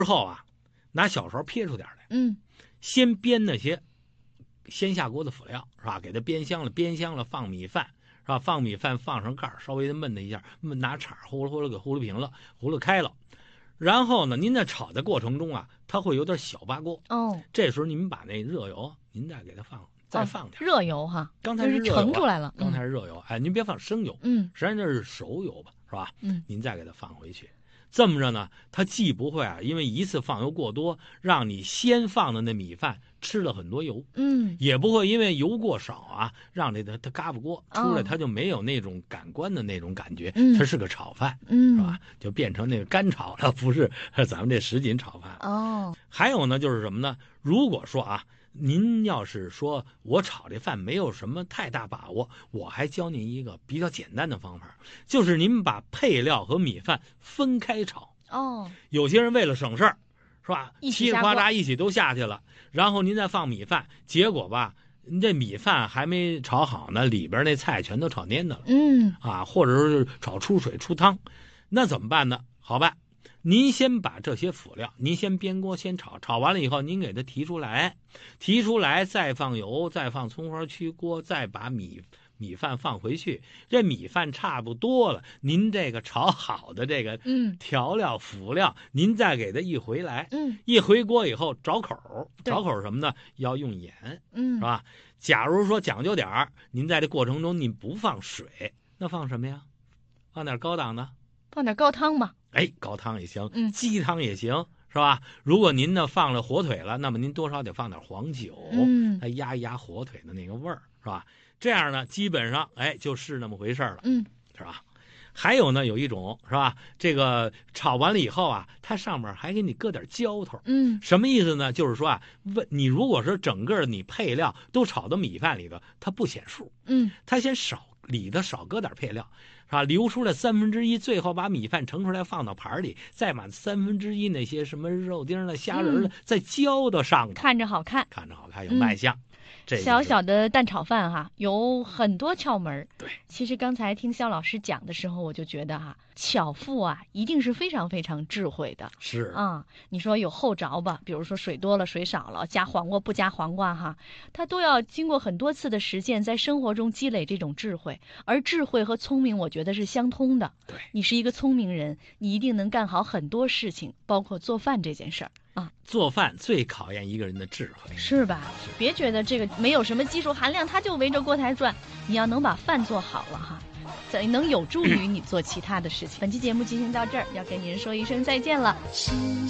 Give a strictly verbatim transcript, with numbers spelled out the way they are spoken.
之后啊，拿小勺撇出点来， 嗯， 先煸那些先下锅的辅料，是吧？给它煸香了，煸香了放米饭，是吧？放米饭放上盖儿，稍微的焖它一下，焖拿铲呼噜呼噜给呼噜平了，呼噜开了。然后呢，您在炒的过程中啊，它会有点小扒锅。 哦， 这时候您把那热油，您再给它放，再放点、 哦、热油哈。 刚才是热油、啊、 盛出来了， 刚才是热油，嗯、哎，您别放生油， 嗯， 实际上这是熟油吧，是吧？ 嗯， 您再给它放回去。这么着呢，它既不会啊，因为一次放油过多，让你先放的那米饭吃了很多油， 嗯， 也不会因为油过少啊，让这个它嘎巴锅出来， 哦、 它就没有那种感官的那种感觉， 嗯、 它是个炒饭， 嗯， 是吧？就变成那个干炒了，不是咱们这什锦炒饭。 哦， 还有呢，就是什么呢？如果说啊，您要是说我炒这饭没有什么太大把握，我还教您一个比较简单的方法，就是您把配料和米饭分开炒。 哦， 有些人为了省事儿，是吧？ 七里夸嚓一起都下去了，然后您再放米饭，结果吧，您这米饭还没炒好呢，里边那菜全都炒蔫的了。 嗯， 啊，或者是炒出水出汤，那怎么办呢？好办。您先把这些辅料，您先煸锅先炒，炒完了以后，您给它提出来，提出来再放油，再放葱花去锅，再把米米饭放回去。这米饭差不多了，您这个炒好的这个嗯调料辅料，您再给它一回来， 嗯， 一回锅以后找口，找口什么呢？要用盐， 嗯， 是吧？假如说讲究点儿，您在这过程中您不放水，那放什么呀？放点高档的， 放点高汤吧。 哎，高汤也行， 嗯， 鸡汤也行，是吧？如果您呢放了火腿了，那么您多少得放点黄酒， 嗯， 它压一压火腿的那个味儿，是吧？这样呢，基本上哎就是那么回事了， 嗯， 是吧？还有呢，有一种是吧？这个炒完了以后啊，它上面还给你搁点浇头， 嗯， 什么意思呢？就是说啊，问你如果说整个你配料都炒到米饭里头，它不显数， 嗯， 它先少里头少搁点配料。啊，留出来三分之一，最后把米饭盛出来放到盘里，再把三分之一那些什么肉丁的、虾仁的、嗯、再浇到上头， 看着好看， 看着好看，有卖相。嗯这小小的蛋炒饭哈，有很多窍门。 对， 其实刚才听肖老师讲的时候，我就觉得哈，巧妇啊，一定是非常非常智慧的。 是啊，你说有后着吧，比如说水多了、水少了，加黄瓜不加黄瓜哈，它都要经过很多次的实践，在生活中积累这种智慧。而智慧和聪明，我觉得是相通的。 对， 你是一个聪明人，你一定能干好很多事情，包括做饭这件事儿。啊， 做饭最考验一个人的智慧， 是吧？是，别觉得这个没有什么技术含量，它就围着锅台转。你要能把饭做好了哈，才能有助于你做其他的事情。本期节目进行到这儿，要跟您说一声再见了。